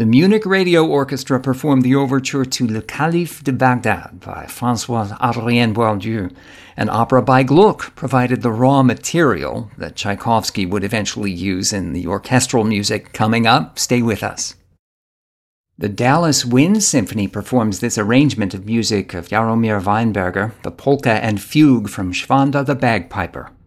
The Munich Radio Orchestra performed the overture to Le Calife de Bagdad by François-Adrien Boieldieu. An opera by Gluck provided the raw material that Tchaikovsky would eventually use in the orchestral music coming up. Stay with us. The Dallas Wind Symphony performs this arrangement of music of Jaromir Weinberger, the polka and fugue from Schwanda the Bagpiper.